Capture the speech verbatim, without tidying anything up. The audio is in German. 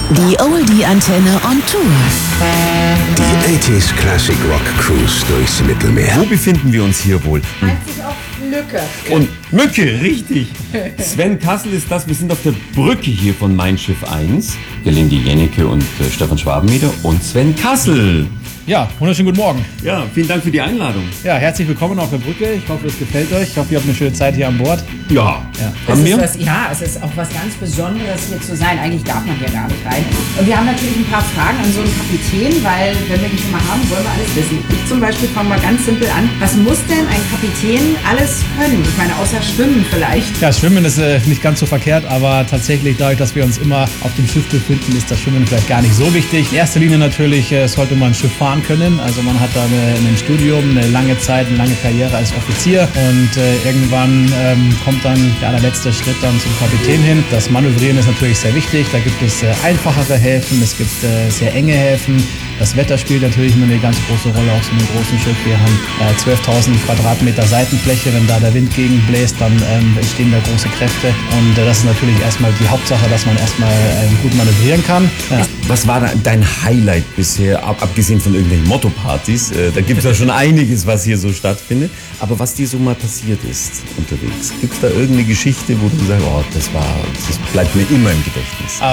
Die Oldie-Antenne on Tour. Die achtziger Classic Rock Cruise durchs Mittelmeer. Wo befinden wir uns hier wohl? Einzig auf Lücke. Und Mücke, richtig. Sven Kassel ist das. Wir sind auf der Brücke hier von Mein Schiff eins. Gelinde Jennecke und äh, Stefan Schwabenmeter und Sven Kassel. Ja, wunderschönen guten Morgen. Ja, vielen Dank für die Einladung. Ja, herzlich willkommen auf der Brücke. Ich hoffe, es gefällt euch. Ich hoffe, ihr habt eine schöne Zeit hier an Bord. Ja, Ja. haben Es wir? ist was, ja, es ist auch was ganz Besonderes hier zu sein. Eigentlich darf man hier gar nicht rein. Und wir haben natürlich ein paar Fragen an so einen Kapitän, weil wenn wir ihn schon mal haben, wollen wir alles wissen. Ich zum Beispiel fange mal ganz simpel an. Was muss denn ein Kapitän alles können? Ich meine, außer Schwimmen vielleicht. Ja, Schwimmen ist äh, nicht ganz so verkehrt, aber tatsächlich dadurch, dass wir uns immer auf dem Schiff befinden, ist das Schwimmen vielleicht gar nicht so wichtig. In erster Linie natürlich äh, sollte man ein Schiff fahren können. Also man hat da eine, ein Studium, eine lange Zeit, eine lange Karriere als Offizier und äh, irgendwann ähm, kommt dann der allerletzte Schritt dann zum Kapitän hin. Das Manövrieren ist natürlich sehr wichtig. Da gibt es äh, einfachere Häfen, es gibt äh, sehr enge Häfen. Das Wetter spielt natürlich immer eine ganz große Rolle auf so einem großen Schiff. Wir haben äh, zwölftausend Quadratmeter Seitenfläche. Wenn da der Wind gegenbläst, dann ähm, entstehen da große Kräfte. Und äh, das ist natürlich erstmal die Hauptsache, dass man erstmal äh, gut manövrieren kann. Ja. Was war da dein Highlight bisher, ab, abgesehen von irgendwelchen Motto-Partys? Äh, da gibt es ja schon einiges, was hier so stattfindet. Aber was dir so mal passiert ist unterwegs? Gibt es da irgendeine Geschichte, wo du sagst, oh, das war, das bleibt mir immer im Gedächtnis?